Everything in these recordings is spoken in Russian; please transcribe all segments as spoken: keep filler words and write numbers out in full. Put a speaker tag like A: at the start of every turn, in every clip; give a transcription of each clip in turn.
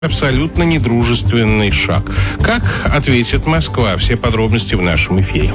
A: абсолютно недружественный шаг. Как ответит Москва? Все подробности в нашем эфире.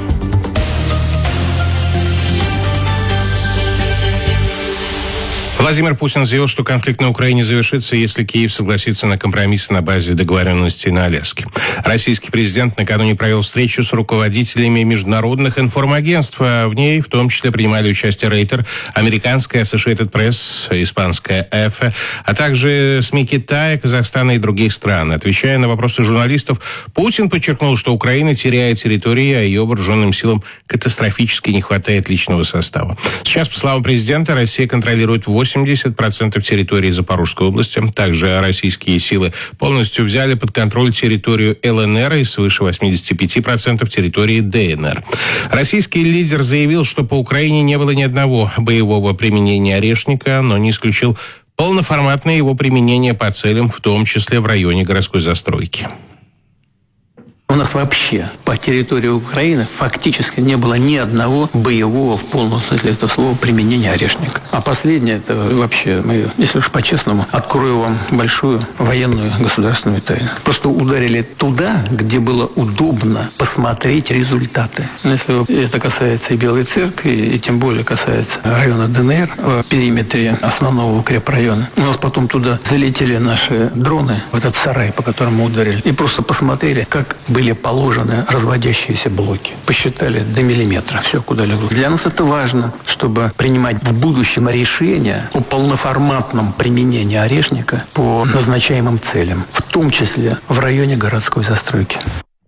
A: Владимир Путин заявил, что конфликт на Украине завершится, если Киев согласится на компромиссы на базе договоренностей на Аляске. Российский президент накануне провел встречу с руководителями международных информагентств. В ней в том числе принимали участие Рейтер, американская Associated Press, испанская эф, а также СМИ Китая, Казахстана и других стран. Отвечая на вопросы журналистов, Путин подчеркнул, что Украина теряет территории, а ее вооруженным силам катастрофически не хватает личного состава. Сейчас, по словам президента, Россия контролирует восемьдесят процентов территории Запорожской области. Также российские силы полностью взяли под контроль территорию эл эн эр и свыше восемьдесят пять процентов территории дэ эн эр. Российский лидер заявил, что по Украине не было ни одного боевого применения «Орешника», но не исключил полноформатное его применение по целям, в том числе в районе городской застройки.
B: У нас вообще по территории Украины фактически не было ни одного боевого, в полном смысле этого слова, применения «Орешника». А последнее, это вообще, мы, если уж по-честному, открою вам большую военную государственную тайну. Просто ударили туда, где было удобно посмотреть результаты. Если это касается и Белой Церкви, и тем более касается района дэ эн эр, в периметре основного укрепрайона. У нас потом туда залетели наши дроны, в этот сарай, по которому ударили, и просто посмотрели, как были положены разводящиеся блоки. Посчитали до миллиметра. Все, куда легло. Для нас это важно, чтобы принимать в будущем решения о полноформатном применении «Орешника» по назначаемым целям, в том числе в районе городской застройки.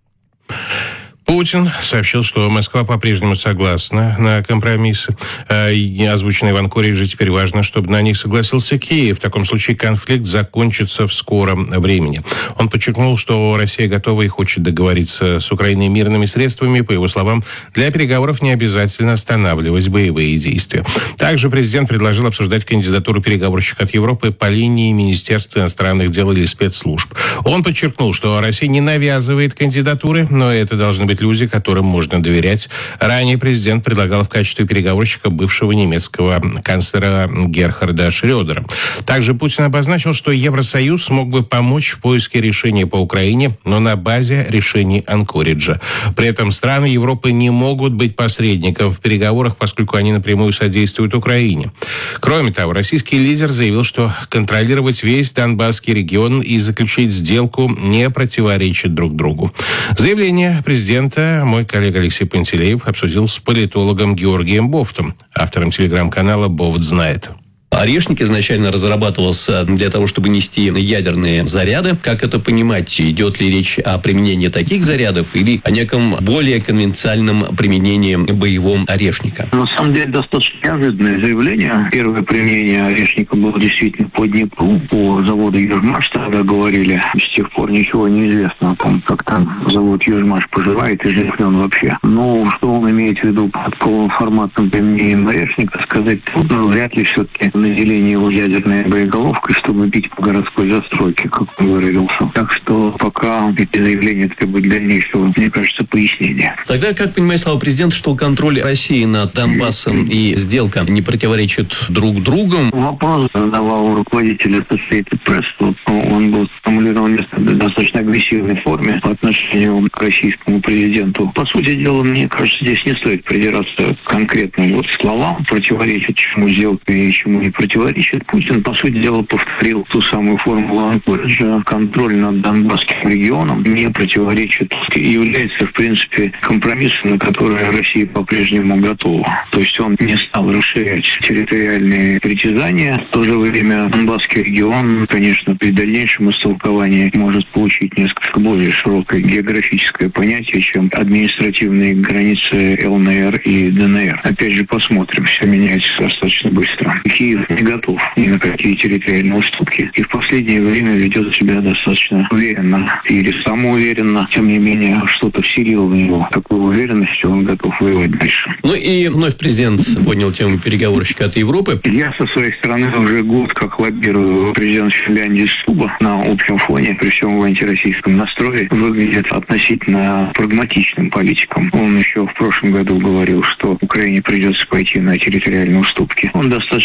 A: Путин сообщил, что Москва по-прежнему согласна на компромиссы. Озвученные в Анкоре же теперь важно, чтобы на них согласился Киев. В таком случае конфликт закончится в скором времени. Он подчеркнул, что Россия готова и хочет договориться с Украиной мирными средствами. По его словам, для переговоров не обязательно останавливать боевые действия. Также президент предложил обсуждать кандидатуру переговорщика от Европы по линии Министерства иностранных дел или спецслужб. Он подчеркнул, что Россия не навязывает кандидатуры, но это должны быть люди, которым можно доверять. Ранее президент предлагал в качестве переговорщика бывшего немецкого канцлера Герхарда Шрёдера. Также Путин обозначил, что Евросоюз мог бы помочь в поиске решения по Украине, но на базе решений Анкориджа. При этом страны Европы не могут быть посредником в переговорах, поскольку они напрямую содействуют Украине. Кроме того, российский лидер заявил, что контролировать весь Донбасский регион и заключить сделку не противоречит друг другу. Заявление президента мой коллега Алексей Пантелеев обсудил с политологом Георгием Бофтом, автором телеграм-канала «Бофт знает».
C: «Орешник» изначально разрабатывался для того, чтобы нести ядерные заряды. Как это понимать? Идет ли речь о применении таких зарядов или о неком более конвенциальном применении боевом «Орешника»?
D: На самом деле, достаточно неожиданное заявление. Первое применение «Орешника» было действительно по Днепру, по заводу «Южмаш» тогда говорили. С тех пор ничего не известно о том, как там завод «Южмаш» поживает и жив ли он вообще. Но что он имеет в виду под полноформатным применением «Орешника», сказать трудно. Вряд ли все-таки наделение его ядерной боеголовкой, чтобы бить по городской застройке, как он выразился. Так что пока эти заявления требуют дальнейшего, мне кажется, пояснения.
C: Тогда как понимает слова президента, что контроль России над Донбассом и сделка не противоречат друг другу?
D: Вопрос задавал руководитель Associated Press. Он был сформулирован в достаточно агрессивной форме по отношению к российскому президенту. По сути дела, мне кажется, здесь не стоит придираться к конкретным вот словам, противоречит чему сделка и чему не противоречит. Путин, по сути дела, повторил ту самую формулу Анкориджа. Контроль над Донбасским регионом не противоречит и является, в принципе, компромиссом, на который Россия по-прежнему готова. То есть он не стал расширять территориальные притязания. В то же время Донбасский регион, конечно, при дальнейшем истолковании может получить несколько более широкое географическое понятие, чем административные границы эл эн эр и дэ эн эр. Опять же, посмотрим. Все меняется достаточно быстро. Киев не готов ни на какие территориальные уступки. И в последнее время ведет себя достаточно уверенно или самоуверенно. Тем не менее, что-то вселило в него такую уверенность, что он готов воевать дальше.
C: Ну и вновь президент поднял тему переговорщика от Европы.
D: Я со своей стороны уже год как лоббирую президент Финляндии Стуба на общем фоне, при всем его антироссийском настрое, выглядит относительно прагматичным политиком. Он еще в прошлом году говорил, что Украине придется пойти на территориальные уступки. Он достаточно жестко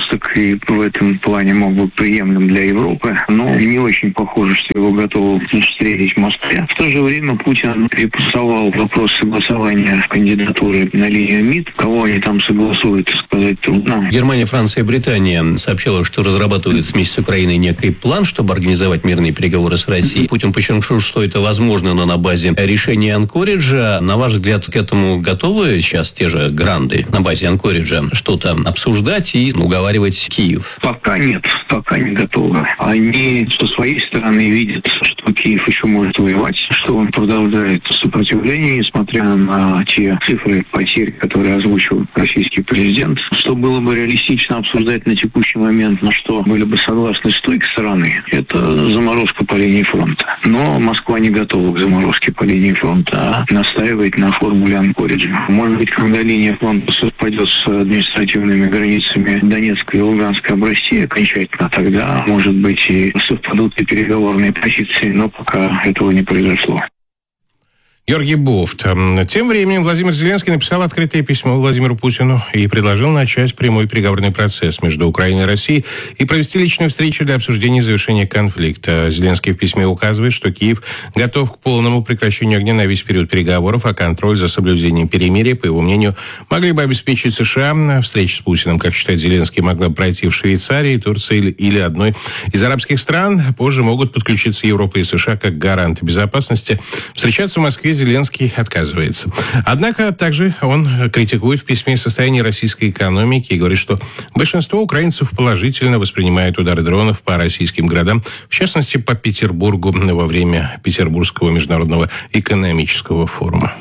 D: перекресток и в этом плане мог быть приемлем для Европы, но не очень похоже, что его готовы встретить в Москве. В то же время Путин перепасовал вопрос согласования кандидатуры на линию МИД. Кого они там согласуют, сказать трудно.
C: Германия, Франция и Британия сообщила, что разрабатывают вместе с Украиной некий план, чтобы организовать мирные переговоры с Россией. Путин подчеркнул, что это возможно, но на базе решения Анкориджа. На ваш взгляд, к этому готовы сейчас те же гранды на базе Анкориджа что-то обсуждать и уговаривать Киев?
D: Пока нет, пока не готовы. Они со своей стороны видят, что Киев еще может воевать, что он продолжает сопротивление, несмотря на те цифры потерь, которые озвучил российский президент. Что было бы реалистично обсуждать на текущий момент, на что были бы согласны с той стороны, это заморозка по линии фронта. Но Москва не готова к заморозке по линии фронта, а настаивает на формуле Анкориджа. Может быть, когда линия фронта совпадет с административными границами Донецкой и Луганской областей окончательно, тогда, может быть, и совпадут и переговорные позиции, но пока этого не произошло.
A: Георгий Бофт. Тем временем Владимир Зеленский написал открытое письмо Владимиру Путину и предложил начать прямой переговорный процесс между Украиной и Россией и провести личную встречу для обсуждения завершения конфликта. Зеленский в письме указывает, что Киев готов к полному прекращению огня на весь период переговоров, а контроль за соблюдением перемирия, по его мнению, могли бы обеспечить США. Встреча с Путиным, как считает Зеленский, могла бы пройти в Швейцарии, Турции или, или одной из арабских стран. Позже могут подключиться Европа и США как гаранты безопасности. Встречаться в Москве Зеленский отказывается. Однако также он критикует в письме состояние российской экономики и говорит, что большинство украинцев положительно воспринимают удары дронов по российским городам, в частности, по Петербургу во время Петербургского международного экономического форума.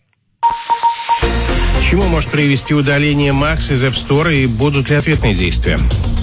A: К чему может привести удаление Макс из App Store и будут ли ответные действия?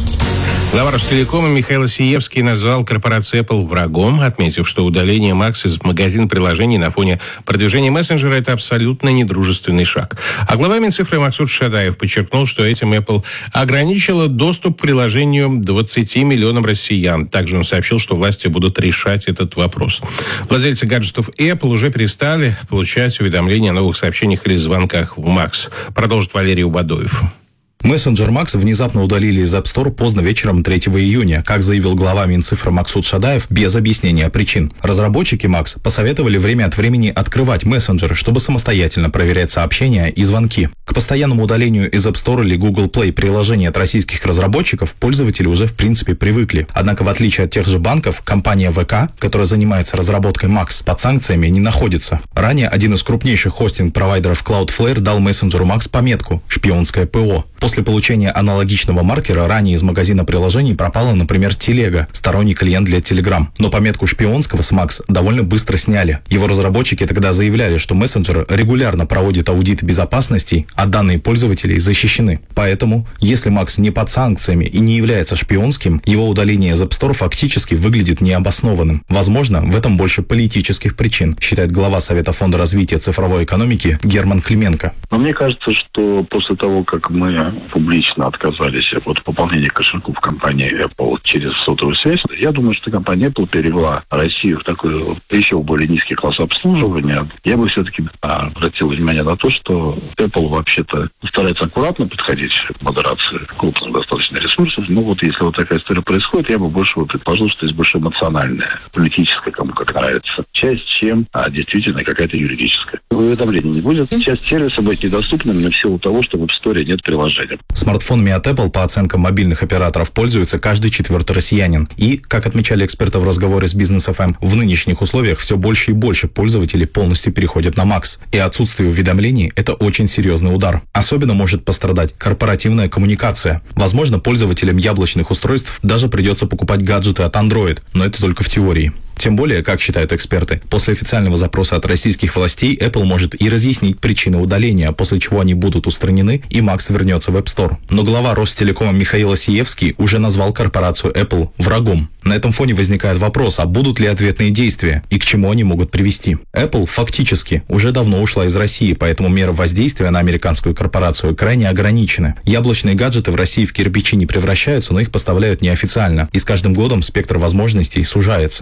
A: Глава Ростелекома Михаил Осиевский назвал корпорацию Apple врагом, отметив, что удаление Макс из магазина приложений на фоне продвижения мессенджера – это абсолютно недружественный шаг. А глава Минцифры Максут Шадаев подчеркнул, что этим Apple ограничила доступ к приложению двадцати миллионам россиян. Также он сообщил, что власти будут решать этот вопрос. Владельцы гаджетов Apple уже перестали получать уведомления о новых сообщениях или звонках в Макс. Продолжит Валерий Убадоев.
E: Мессенджер Макс внезапно удалили из App Store поздно вечером третьего июня, как заявил глава Минцифры Максут Шадаев, без объяснения причин. Разработчики Макс посоветовали время от времени открывать мессенджер, чтобы самостоятельно проверять сообщения и звонки. К постоянному удалению из App Store или Google Play приложений от российских разработчиков пользователи уже в принципе привыкли. Однако, в отличие от тех же банков, компания вэ ка, которая занимается разработкой Макс, под санкциями не находится. Ранее один из крупнейших хостинг-провайдеров Cloudflare дал мессенджеру Макс пометку «Шпионское ПО». После получения аналогичного маркера ранее из магазина приложений пропала, например, Телега, сторонний клиент для Telegram. Но пометку шпионского с Макс довольно быстро сняли. Его разработчики тогда заявляли, что мессенджер регулярно проводит аудит безопасности, а данные пользователей защищены. Поэтому, если Макс не под санкциями и не является шпионским, его удаление из App Store фактически выглядит необоснованным. Возможно, в этом больше политических причин, считает глава Совета фонда развития цифровой экономики Герман Клименко.
F: Но мне кажется, что после того, как мы публично отказались от пополнения кошельков в компании Apple через сотовую связь, я думаю, что компания Apple перевела Россию в такой еще более низкий класс обслуживания. Я бы все-таки обратил внимание на то, что Apple вообще-то старается аккуратно подходить к модерации крупных достаточно ресурсов. Но вот если вот такая история происходит, я бы больше вот предположил, что есть больше эмоциональная, политическая, кому как нравится, часть, чем а, действительно какая-то юридическая. Уведомлений не будет. Часть сервиса будет недоступным на силу того, что в App Store нет приложения.
E: Смартфонами от Apple, по оценкам мобильных операторов, пользуется каждый четвертый россиянин. И, как отмечали эксперты в разговоре с Бизнес эф эм, в нынешних условиях все больше и больше пользователей полностью переходят на Макс. И отсутствие уведомлений – это очень серьезный удар. Особенно может пострадать корпоративная коммуникация. Возможно, пользователям яблочных устройств даже придется покупать гаджеты от Android, но это только в теории. Тем более, как считают эксперты, после официального запроса от российских властей Apple может и разъяснить причины удаления, после чего они будут устранены и Макс вернется в App Store. Но глава Ростелекома Михаил Осиевский уже назвал корпорацию Apple врагом. На этом фоне возникает вопрос, а будут ли ответные действия и к чему они могут привести. Apple фактически уже давно ушла из России, поэтому меры воздействия на американскую корпорацию крайне ограничены. Яблочные гаджеты в России в кирпичи не превращаются, но их поставляют неофициально. И с каждым годом спектр возможностей сужается. В прошлом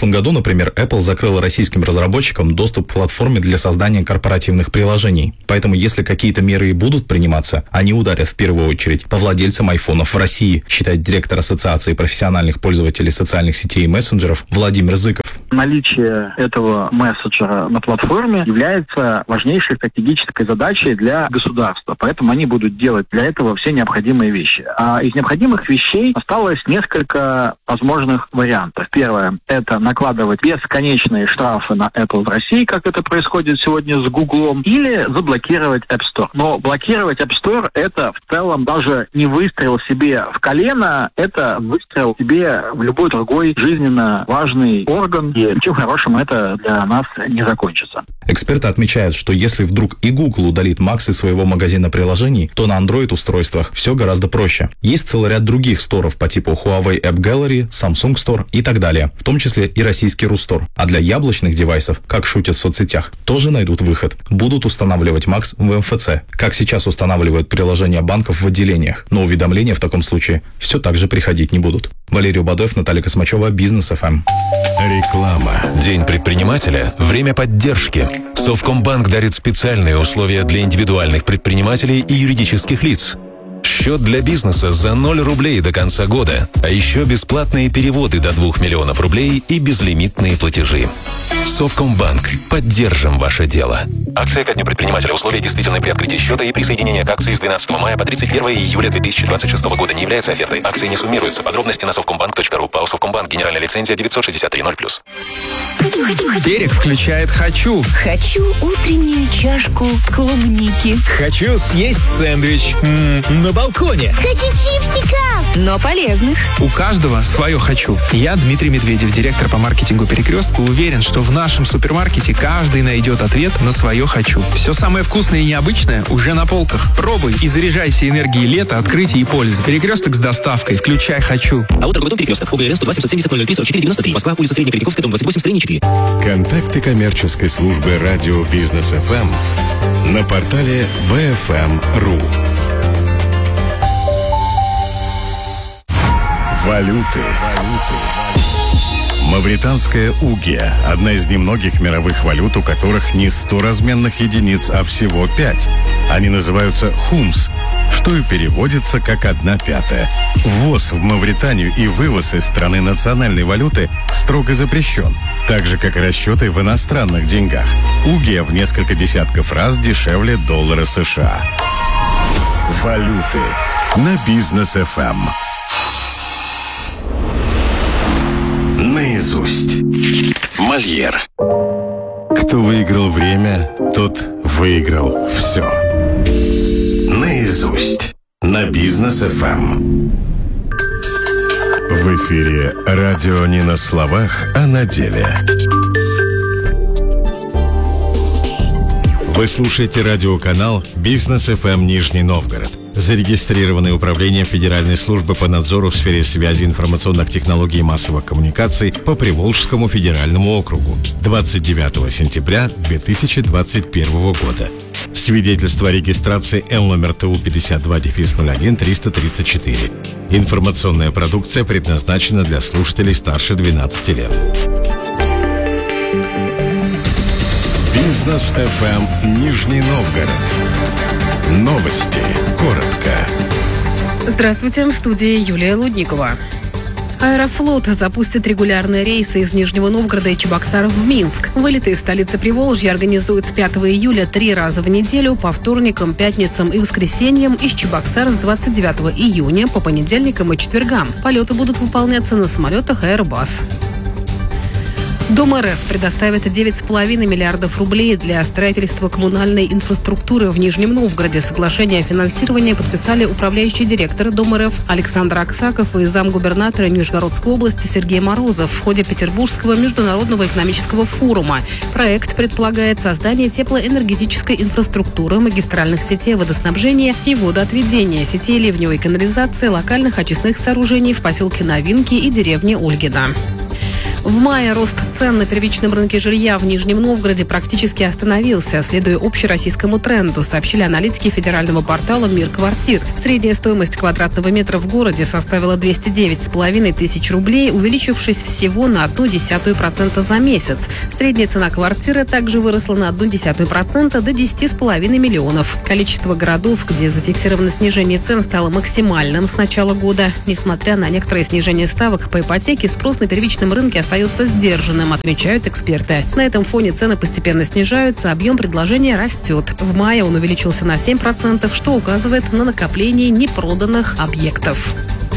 E: прошлом году, например, Apple закрыла российским разработчикам доступ к платформе для создания корпоративных приложений. Поэтому, если какие-то меры и будут приниматься, они ударят в первую очередь по владельцам айфонов в России, считает директор Ассоциации профессиональных пользователей социальных сетей и мессенджеров Владимир Зыков.
G: Наличие этого мессенджера на платформе является важнейшей стратегической задачей для государства. Поэтому они будут делать для этого все необходимые вещи. А из необходимых вещей осталось несколько возможных вариантов. Первое – это накладывать бесконечные штрафы на Apple в России, как это происходит сегодня с Гуглом, или заблокировать App Store. Но блокировать App Store – это в целом даже не выстрел себе в колено, это выстрел себе в любой другой жизненно важный орган. И ничем хорошим это для нас не закончится.
E: Эксперты отмечают, что если вдруг и Google удалит Max из своего магазина приложений, то на Android-устройствах все гораздо проще. Есть целый ряд других сторов по типу Huawei App Gallery, Samsung Store и так далее, в том числе и российский Рустор. А для яблочных девайсов, как шутят в соцсетях, тоже найдут выход. Будут устанавливать Max в эм эф цэ, как сейчас устанавливают приложения банков в отделениях, но уведомления в таком случае все так же приходить не будут. Валерий Убадоев, Наталья Космачева, Бизнес эф эм.
H: Реклама. День предпринимателя – время поддержки. Совкомбанк дарит специальные условия для индивидуальных предпринимателей и юридических лиц. Счет для бизнеса за ноль рублей до конца года, а еще бесплатные переводы до двух миллионов рублей и безлимитные платежи. Совкомбанк. Поддержим ваше дело. Акция ко дню предпринимателя. Условия действительны при открытии счета и присоединение к акции с двенадцатого мая по тридцать первое июля две тысячи двадцать шестого года не является офертой. Акции не суммируются. Подробности на совкомбанк точка ру. ПАО Совкомбанк. Генеральная лицензия девятьсот шестьдесят три ноль плюс.
I: Хочу, хочу, хочу.
J: Берег включает «Хочу».
I: Хочу утреннюю чашку клубники.
J: Хочу съесть сэндвич м-м, на балконе.
I: Хочу чипсиков, но полезных.
J: У каждого свое «хочу». Я, Дмитрий Медведев, директор по маркетингу «Перекрестка», уверен, что в нашем супермаркете каждый найдет ответ на свое «хочу». Все самое вкусное и необычное уже на полках. Пробуй и заряжайся энергией лета, открытия и пользы. «Перекресток» с доставкой. Включай «хочу».
K: А вот торговый дом «Перекресток». ОГРН сто два семьсот семьдесят ноль ноль три сорок четыре девяносто три. Москва, улица Средняя Перекрестковская, дом двадцать восемь, строение четыре.
H: Контакты коммерческой службы радио Бизнес эф эм на портале би эф эм точка ру. Валюты. Мавританская угия – одна из немногих мировых валют, у которых не сто разменных единиц, а всего пять. Они называются хумс, что и переводится как «одна пятая». Ввоз в Мавританию и вывоз из страны национальной валюты строго запрещен, так же, как и расчеты в иностранных деньгах. Угия в несколько десятков раз дешевле доллара США. Валюты на Бизнес эф эм. Наизусть. Мольер. Кто выиграл время, тот выиграл все. Наизусть. На Бизнес эф эм. В эфире радио не на словах, а на деле. Вы слушаете радиоканал Бизнес эф эм Нижний Новгород, зарегистрированный управлением Федеральной службы по надзору в сфере связи, информационных технологий и массовых коммуникаций по Приволжскому федеральному округу двадцать девятого сентября две тысячи двадцать первого года. Свидетельство о регистрации Л номер Т У пятьдесят два ноль один триста тридцать четыре. Информационная продукция предназначена для слушателей старше двенадцати лет. Бизнес эф эм Нижний Новгород. Новости. Коротко.
L: Здравствуйте, в студии Юлия Лудникова. Аэрофлот запустит регулярные рейсы из Нижнего Новгорода и Чебоксаров в Минск. Вылеты из столицы Приволжья организуют с пятого июля три раза в неделю по вторникам, пятницам и воскресеньям из Чебоксар с двадцать девятого июня по понедельникам и четвергам. Полеты будут выполняться на самолетах Airbus. Дом эр эф предоставит девять с половиной миллиардов рублей для строительства коммунальной инфраструктуры в Нижнем Новгороде. Соглашение о финансировании подписали управляющий директор Дома эр эф Александр Аксаков и замгубернатора Нижегородской области Сергей Морозов в ходе Петербургского международного экономического форума. Проект предполагает создание теплоэнергетической инфраструктуры, магистральных сетей водоснабжения и водоотведения, сетей ливневой канализации, локальных очистных сооружений в поселке Новинки и деревне Ольгина. В мае рост цен на первичном рынке жилья в Нижнем Новгороде практически остановился, следуя общероссийскому тренду, сообщили аналитики федерального портала «Мир квартир». Средняя стоимость квадратного метра в городе составила двести девять с половиной тысяч рублей, увеличившись всего на одну десятую процента за месяц. Средняя цена квартиры также выросла на одну десятую процента до десяти с половиной миллионов. Количество городов, где зафиксировано снижение цен, стало максимальным с начала года. Несмотря на некоторое снижение ставок по ипотеке, спрос на первичном рынке остается сдержанным, отмечают эксперты. На этом фоне цены постепенно снижаются, объем предложения растет. В мае он увеличился на семь процентов, что указывает на накопление непроданных объектов.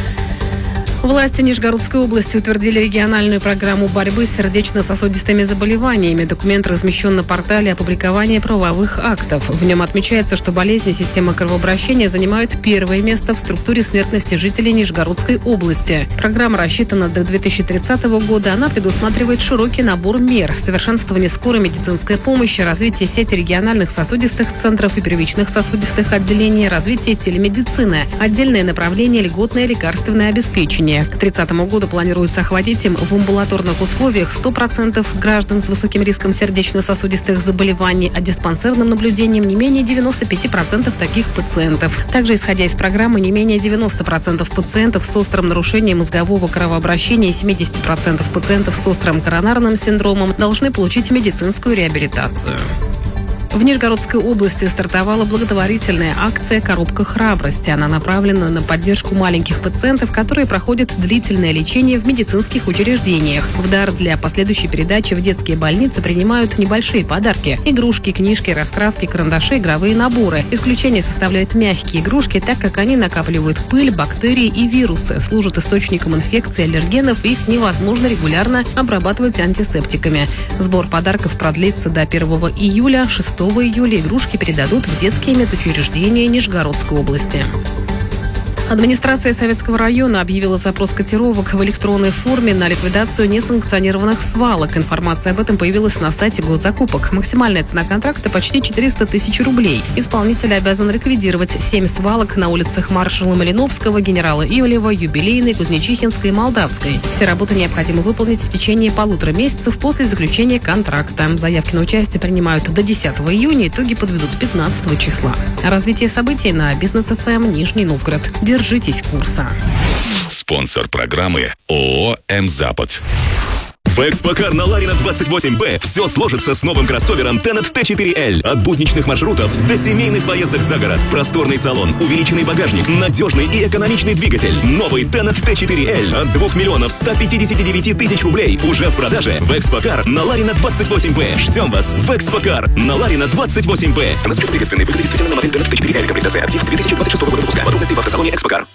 L: Власти Нижегородской области утвердили региональную программу борьбы с сердечно-сосудистыми заболеваниями. Документ размещен на портале опубликования правовых актов. В нем отмечается, что болезни системы кровообращения занимают первое место в структуре смертности жителей Нижегородской области. Программа рассчитана до две тысячи тридцатого года. Она предусматривает широкий набор мер: совершенствование скорой медицинской помощи, развитие сети региональных сосудистых центров и первичных сосудистых отделений, развитие телемедицины, отдельное направление льготное лекарственное обеспечение. К тридцатому году планируется охватить им в амбулаторных условиях сто процентов граждан с высоким риском сердечно-сосудистых заболеваний, а диспансерным наблюдением не менее девяноста пяти процентов таких пациентов. Также, исходя из программы, не менее девяноста процентов пациентов с острым нарушением мозгового кровообращения и семьдесят процентов пациентов с острым коронарным синдромом должны получить медицинскую реабилитацию. В Нижегородской области стартовала благотворительная акция «Коробка храбрости». Она направлена на поддержку маленьких пациентов, которые проходят длительное лечение в медицинских учреждениях. В дар для последующей передачи в детские больницы принимают небольшие подарки: игрушки, книжки, раскраски, карандаши, игровые наборы. Исключение составляют мягкие игрушки, так как они накапливают пыль, бактерии и вирусы, служат источником инфекций, аллергенов, и их невозможно регулярно обрабатывать антисептиками. Сбор подарков продлится до первого июля. шестого июля игрушки передадут в детские медучреждения Нижегородской области. Администрация Советского района объявила запрос котировок в электронной форме на ликвидацию несанкционированных свалок. Информация об этом появилась на сайте госзакупок. Максимальная цена контракта почти четыреста тысяч рублей. Исполнитель обязан ликвидировать семь свалок на улицах Маршала Малиновского, Генерала Ивлева, Юбилейной, Кузнечихинской и Молдавской. Все работы необходимо выполнить в течение полутора месяцев после заключения контракта. Заявки на участие принимают до десятого июня, итоги подведут пятнадцатого числа. Развитие событий на Бизнес эф эм Нижний Новгород. Держитесь курса.
M: Спонсор программы ООО «М-Запад». В Экспокар на Ларина двадцать восемь Б все сложится с новым кроссовером Tenet Т четыре Л. От будничных маршрутов до семейных поездок за город. Просторный салон, увеличенный багажник, надежный и экономичный двигатель. Новый Tenet Т четыре Л от двух миллионов ста пятидесяти девяти тысяч рублей уже в продаже в Экспокар на Ларина двадцать восемь Б. Ждем вас в Экспокар на Ларина двадцать восемь Б. Цена с учетом приветственной выгоды действительно на модель Tenet Т четыре Л. Комплектация актив две тысячи двадцать шестого года выпуска. Подробности в автосалоне Экспокар.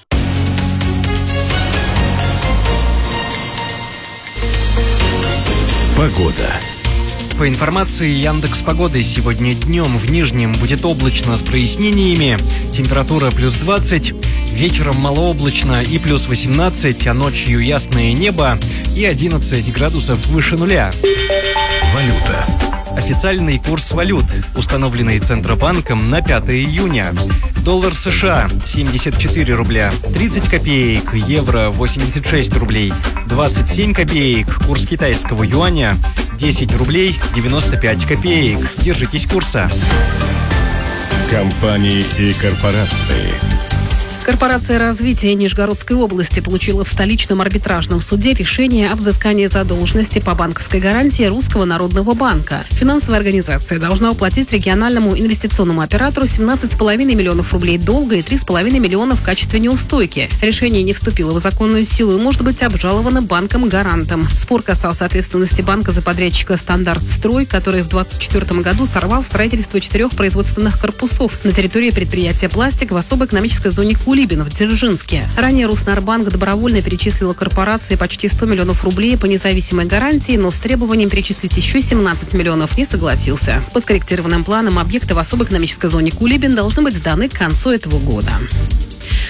N: Погода. По информации Яндекс.Погоды, сегодня днем в Нижнем будет облачно с прояснениями. Температура плюс двадцать, вечером малооблачно и плюс восемнадцать, а ночью ясное небо и одиннадцать градусов выше нуля. Валюта. Официальный курс валют, установленный Центробанком на пятого июня. Доллар США семьдесят четыре рубля, тридцать копеек, евро восемьдесят шесть рублей, двадцать семь копеек, курс китайского юаня десять рублей девяносто пять копеек. Держитесь курса.
O: Компании и корпорации.
L: Корпорация развития Нижегородской области получила в столичном арбитражном суде решение о взыскании задолженности по банковской гарантии Русского народного банка. Финансовая организация должна уплатить региональному инвестиционному оператору семнадцать с половиной миллионов рублей долга и три с половиной миллиона в качестве неустойки. Решение не вступило в законную силу и может быть обжаловано банком-гарантом. Спор касался ответственности банка за подрядчика «Стандарт-Строй», который в двадцать четвёртом году сорвал строительство четырех производственных корпусов на территории предприятия «Пластик» в особой экономической зоне Кулибин в Дзержинске. Ранее Руснарбанк добровольно перечислила корпорации почти сто миллионов рублей по независимой гарантии, но с требованием перечислить еще семнадцать миллионов не согласился. По скорректированным планам объекты в особой экономической зоне Кулибин должны быть сданы к концу этого года.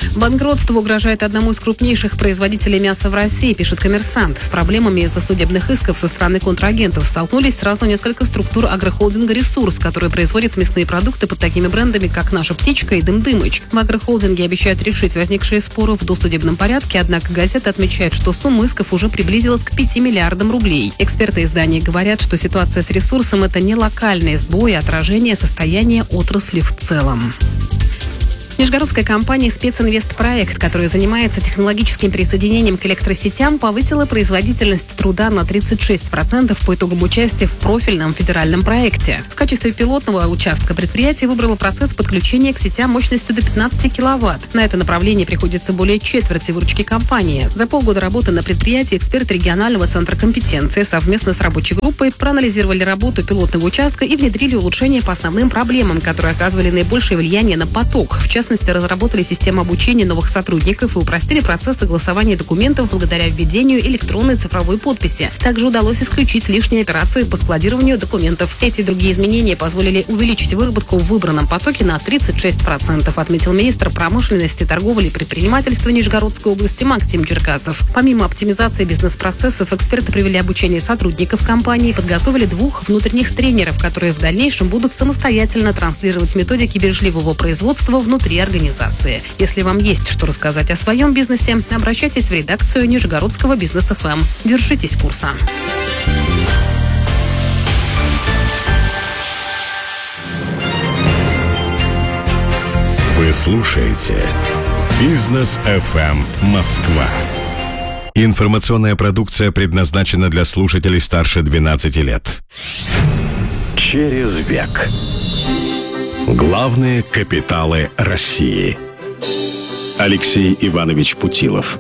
L: Банкротство угрожает одному из крупнейших производителей мяса в России, пишет «Коммерсант». С проблемами из-за судебных исков со стороны контрагентов столкнулись сразу несколько структур агрохолдинга «Ресурс», который производит мясные продукты под такими брендами, как «Наша птичка» и «Дым-Дымыч». В агрохолдинге обещают решить возникшие споры в досудебном порядке, однако газета отмечает, что сумма исков уже приблизилась к пяти миллиардам рублей. Эксперты издания говорят, что ситуация с «Ресурсом» — это не локальные сбои, а отражение состояния отрасли в целом. Нижегородская компания «Специнвестпроект», которая занимается технологическим присоединением к электросетям, повысила производительность труда на тридцать шесть процентов по итогам участия в профильном федеральном проекте. В качестве пилотного участка предприятие выбрало процесс подключения к сетям мощностью до пятнадцати киловатт. На это направление приходится более четверти выручки компании. За полгода работы на предприятии эксперты регионального центра компетенции совместно с рабочей группой проанализировали работу пилотного участка и внедрили улучшения по основным проблемам, которые оказывали наибольшее влияние на поток. В частности, разработали систему обучения новых сотрудников и упростили процесс согласования документов благодаря введению электронной цифровой подписи. Также удалось исключить лишние операции по складированию документов. Эти и другие изменения позволили увеличить выработку в выбранном потоке на тридцать шесть процентов, отметил министр промышленности, торговли и предпринимательства Нижегородской области Максим Черкасов. Помимо оптимизации бизнес-процессов, эксперты провели обучение сотрудников компании и подготовили двух внутренних тренеров, которые в дальнейшем будут самостоятельно транслировать методики бережливого производства внутри организации. Если вам есть что рассказать о своем бизнесе, обращайтесь в редакцию Нижегородского бизнес эф эм. Держитесь курса.
O: Вы слушаете Бизнес эф эм Москва. Информационная продукция предназначена для слушателей старше двенадцати лет. Через век. Главные капиталы России. Алексей Иванович Путилов.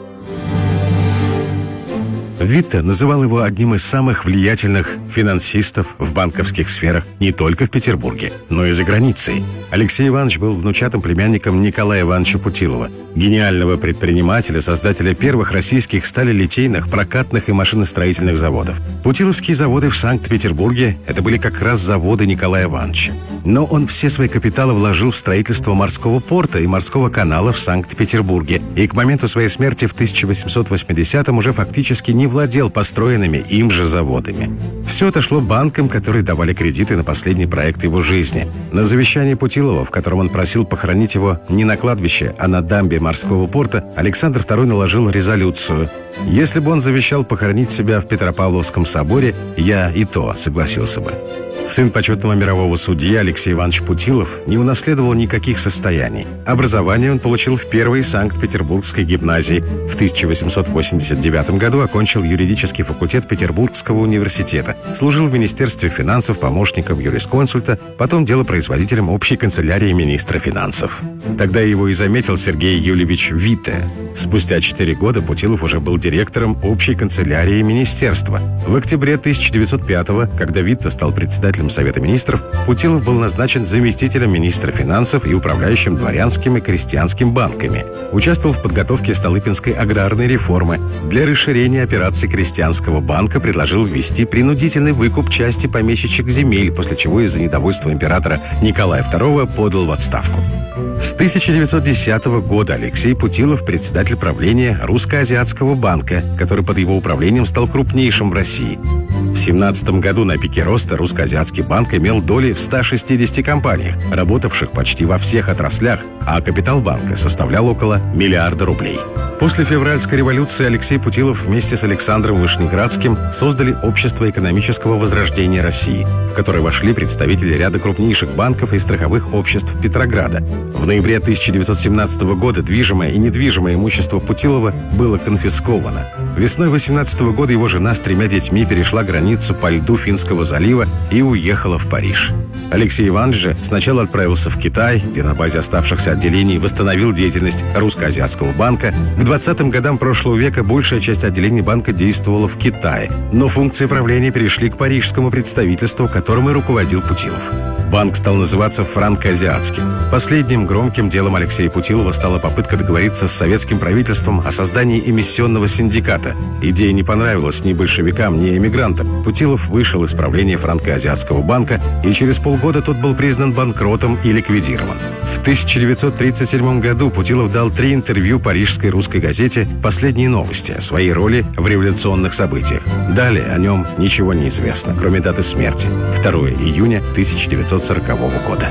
O: Витте называл его одним из самых влиятельных финансистов в банковских сферах не только в Петербурге, но и за границей. Алексей Иванович был внучатым племянником Николая Ивановича Путилова, гениального предпринимателя, создателя первых российских сталелитейных, прокатных и машиностроительных заводов. Путиловские заводы в Санкт-Петербурге – это были как раз заводы Николая Ивановича. Но он все свои капиталы вложил в строительство морского порта и морского канала в Санкт-Петербурге, и к моменту своей смерти в тысяча восемьсот восьмидесятом уже фактически не владел построенными им же заводами. Все это шло банкам, которые давали кредиты на последний проект его жизни. На завещание Путилова, в котором он просил похоронить его не на кладбище, а на дамбе морского порта, Александр второй наложил резолюцию: «Если бы он завещал похоронить себя в Петропавловском соборе, я и то согласился бы». Сын почетного мирового судьи Алексей Иванович Путилов не унаследовал никаких состояний. Образование он получил в первой Санкт-Петербургской гимназии. В тысяча восемьсот восемьдесят девятом году окончил юридический факультет Петербургского университета. Служил в Министерстве финансов помощником юрисконсульта, потом делопроизводителем общей канцелярии министра финансов. Тогда его и заметил Сергей Юльевич Витте. Спустя четыре года Путилов уже был директором общей канцелярии министерства. В октябре тысяча девятьсот пятого, когда Витте стал председателем Совета министров, Путилов был назначен заместителем министра финансов и управляющим дворянским и крестьянским банками. Участвовал в подготовке Столыпинской аграрной реформы. Для расширения операций крестьянского банка предложил ввести принудительный выкуп части помещичьих земель, после чего из-за недовольства императора Николая второго подал в отставку. С тысяча девятьсот десятого года Алексей Путилов – председатель правления Русско-Азиатского банка, который под его управлением стал крупнейшим в России. В семнадцатом году на пике роста Русско-Азиатский банк имел доли в ста шестидесяти компаниях, работавших почти во всех отраслях, а капитал банка составлял около миллиарда рублей. После февральской революции Алексей Путилов вместе с Александром Вышнеградским создали Общество экономического возрождения России, в которое вошли представители ряда крупнейших банков и страховых обществ Петрограда. В ноябре тысяча девятьсот семнадцатого года движимое и недвижимое имущество Путилова было конфисковано. Весной восемнадцатого года его жена с тремя детьми перешла границу по льду Финского залива и уехала в Париж. Алексей Иванович же сначала отправился в Китай, где на базе оставшихся отделений восстановил деятельность Русско-Азиатского банка. К двадцатым годам прошлого века большая часть отделений банка действовала в Китае, но функции правления перешли к парижскому представительству, которым и руководил Путилов. Банк стал называться Франко-Азиатским. Последним громким делом Алексея Путилова стала попытка договориться с советским правительством о создании эмиссионного синдиката. Идея не понравилась ни большевикам, ни эмигрантам. Путилов вышел из правления Франко-Азиатского банка и через полгода года тот был признан банкротом и ликвидирован. В тысяча девятьсот тридцать седьмом году Путилов дал три интервью парижской русской газете «Последние новости» о своей роли в революционных событиях. Далее о нем ничего не известно, кроме даты смерти – второго июня тысяча девятьсот сорокового года.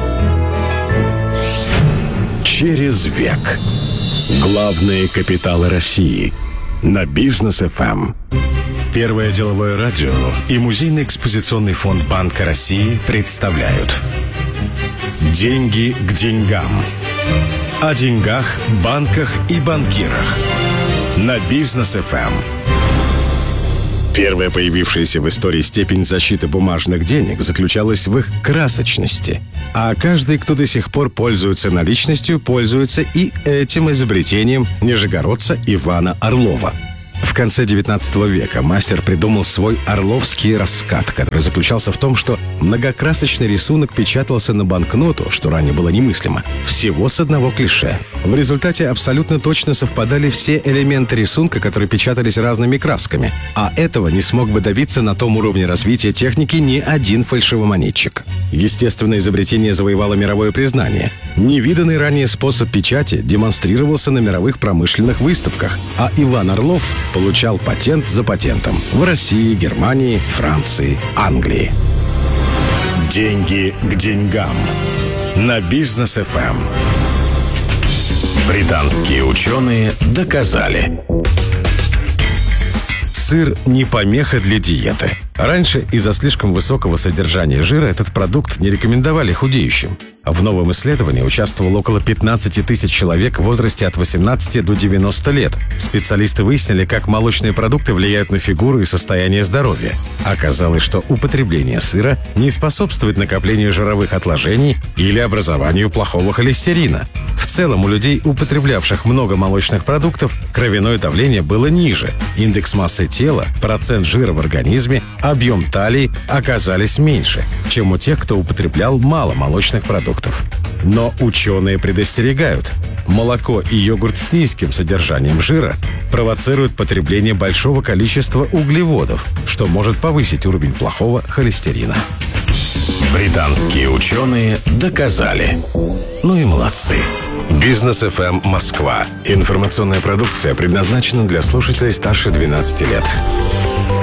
P: Через век. Главные капиталы России. На Бизнес эф эм.
O: Первое деловое радио и Музейный экспозиционный фонд Банка России представляют «Деньги к деньгам». О деньгах, банках и банкирах. На Бизнес эф эм. Первая появившаяся в истории степень защиты бумажных денег заключалась в их красочности. А каждый, кто до сих пор пользуется наличностью, пользуется и этим изобретением нижегородца Ивана Орлова. В конце девятнадцатого века мастер придумал свой орловский раскат, который заключался в том, что многокрасочный рисунок печатался на банкноту, что ранее было немыслимо, всего с одного клише. В результате абсолютно точно совпадали все элементы рисунка, которые печатались разными красками, а этого не смог бы добиться на том уровне развития техники ни один фальшивомонетчик. Естественно, изобретение завоевало мировое признание. Невиданный ранее способ печати демонстрировался на мировых промышленных выставках, а Иван Орлов получал патент за патентом в России, Германии, Франции, Англии. Деньги к деньгам. На Бизнес эф эм.
P: Британские ученые доказали.
O: Сыр не помеха для диеты. Раньше из-за слишком высокого содержания жира этот продукт не рекомендовали худеющим. В новом исследовании участвовало около пятнадцать тысяч человек в возрасте от восемнадцати до девяноста лет. Специалисты выяснили, как молочные продукты влияют на фигуру и состояние здоровья. Оказалось, что употребление сыра не способствует накоплению жировых отложений или образованию плохого холестерина. В целом, у людей, употреблявших много молочных продуктов, кровяное давление было ниже, индекс массы тела, процент жира в организме, объем талии оказались меньше, чем у тех, кто употреблял мало молочных продуктов. Но ученые предостерегают. Молоко и йогурт с низким содержанием жира провоцируют потребление большого количества углеводов, что может повысить уровень плохого холестерина.
P: Британские ученые доказали.
O: Ну и молодцы.
P: Бизнес эф эм Москва.
O: Информационная продукция предназначена для слушателей старше двенадцати лет.